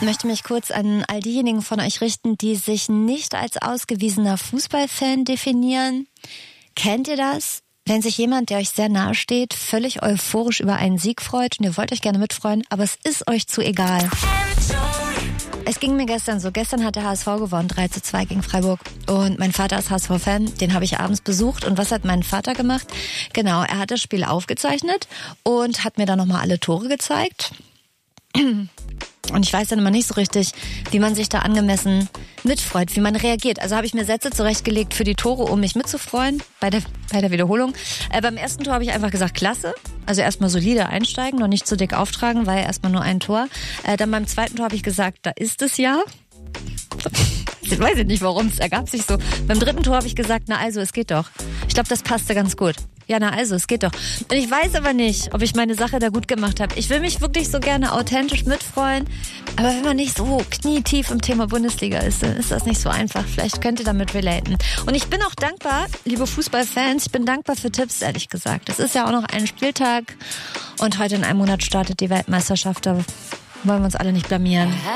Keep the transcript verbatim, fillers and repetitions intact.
möchte mich kurz an all diejenigen von euch richten, die sich nicht als ausgewiesener Fußballfan definieren. Kennt ihr das? Wenn sich jemand, der euch sehr nahe steht, völlig euphorisch über einen Sieg freut und ihr wollt euch gerne mitfreuen, aber es ist euch zu egal. Es ging mir gestern so. Gestern hat der H S V gewonnen, drei zu zwei gegen Freiburg. Und mein Vater ist H S V-Fan, den habe ich abends besucht. Und was hat mein Vater gemacht? Genau, er hat das Spiel aufgezeichnet und hat mir dann nochmal alle Tore gezeigt. Und ich weiß dann immer nicht so richtig, wie man sich da angemessen mitfreut, wie man reagiert. Also habe ich mir Sätze zurechtgelegt für die Tore, um mich mitzufreuen bei der, bei der Wiederholung. Äh, beim ersten Tor habe ich einfach gesagt, klasse. Also erstmal solide einsteigen, noch nicht zu dick auftragen, weil erstmal nur ein Tor. Äh, dann beim zweiten Tor habe ich gesagt, da ist es ja. Ich weiß ich nicht, warum, es ergab sich so. Beim dritten Tor habe ich gesagt, na also, es geht doch. Ich glaube, das passte ganz gut. Ja, na also, es geht doch. Und ich weiß aber nicht, ob ich meine Sache da gut gemacht habe. Ich will mich wirklich so gerne authentisch mitfreuen. Aber wenn man nicht so knietief im Thema Bundesliga ist, dann ist das nicht so einfach. Vielleicht könnt ihr damit relaten. Und ich bin auch dankbar, liebe Fußballfans, ich bin dankbar für Tipps, ehrlich gesagt. Es ist ja auch noch ein Spieltag und heute in einem Monat startet die Weltmeisterschaft. Da wollen wir uns alle nicht blamieren.